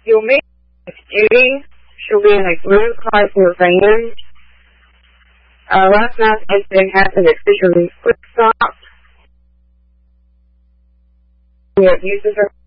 You'll meet Judy. She'll be in a blue cardboard van. Last night's incident happened at Fisherman's Quick Stop. He abuses her.